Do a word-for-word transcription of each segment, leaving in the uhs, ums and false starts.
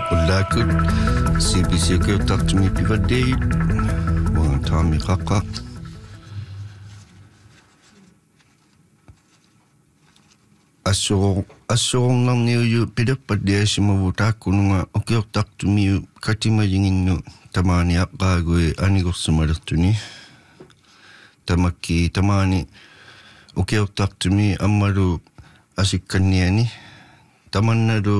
Ulakut C B C ke tak tumi pivadei wan tami kaka aso aso nang niu pidak padia simavuta kununga oke tak tumi katima jinginu tamani akague anigos sumaratuni tamaki tamani oke tak tumi amaru asikaniani tamanadu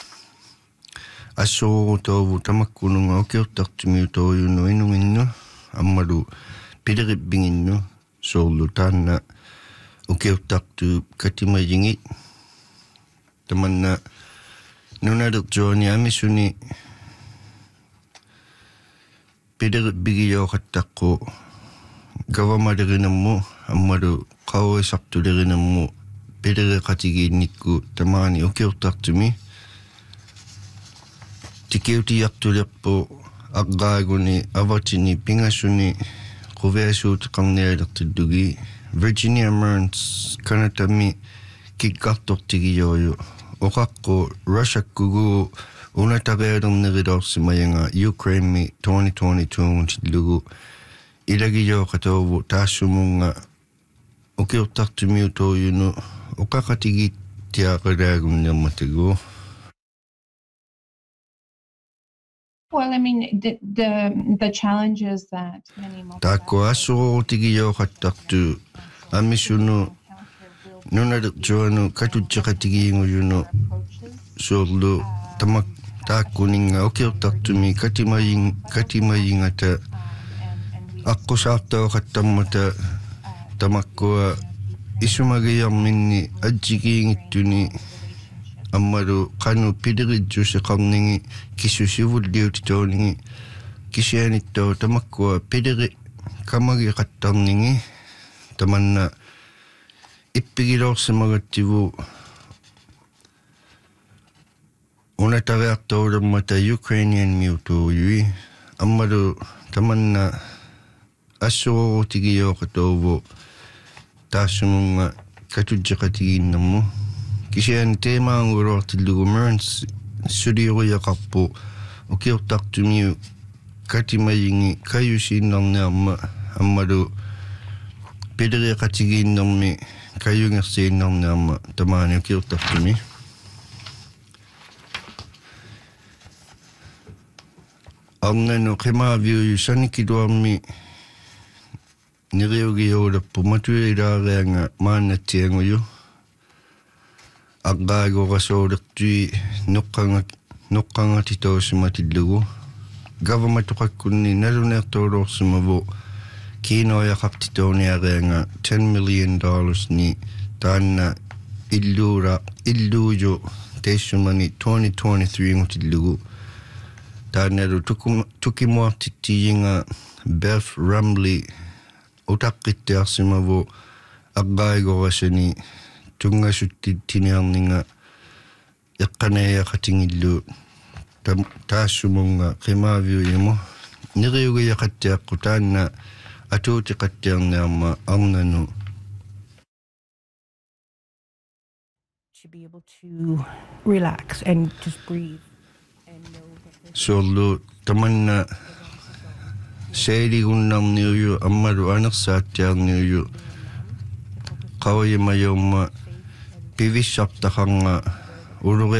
aso to tamakununga oke tak tumi to yuno inunginu amaru pidak binginu so lutana oke tak tu katima jingi temanna nuna dok joni amisuni pidak bigi yo katako gawama derinamu amaru kawe sabtu derinamu pidak katigi niku tamani oke tak tumi Tikeuti yaktu lepo agaguni avatini pingasuni kuvesu tukangnya daktudugi Virginia Merns kanatami kikatok tigi yoyo okako Russia kugu unatagayadong nagidok simayanga Ukraine mi twenty twenty-two lugu ilagi yo katobu tasumunga okiutak tumiuto yuno okakatigi tiakadagum namatigo. Well, I mean, the the, the challenges that many Tako aso tigiyo kataktu amisuno nuna jono katujaka tigingo yuno solo tamak takuninga oke taktumi katimaying katimayingata akko saakta katamata tamakko isumagayam minni ajigingituni Amaru kanu pidiri juice kamningi kisu sivul diutitoningi kisianito tamakwa pidiri kamagi katamningi tamanna ippigilor semagativu unatariakto mata Ukrainian miutu yui amaru tamanna aso tigiyo katovo tasumunga katujakatiginamu Kisian tema nguror tilugu Merns studio ya kapo oke tak tumi katimayingi kayusin nang nama amadu pedere katigin nang me kayu ngersin nang nama tamani oke tak tumi Angano kema view sani kidoami nireugi yoda pumatu ida renga mana tiengo yo Agago kasodakti nukanga nukanga tito simatilugu government tukakuni nalunertoro simavo kino ya kaptito ni arenga ten million dollars ni tana illura illujo tesumani twenty twenty-three ngutilugu tana ru tukimo titiyinga Beth Rumley utakite simavo agago kasani tunga sutti tiniarninga yakkaneya katingillu taasumunga qimaviu yamo niriuga yakattiaqqu taanna atuuti qattiarniarma arnanu to be able to relax and just breathe and know that sollu tamanna seeligunnarniuyu ammalu anersaattiarniuyu qawayimayumma Pivishaptakanga uluge